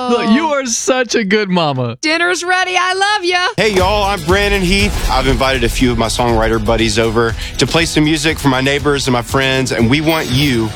Look, you are such a good mama. Dinner's ready. I love ya. Hey, y'all, I'm Brandon Heath. I've invited a few of my songwriter buddies over to play some music for my neighbors and my friends, and we want you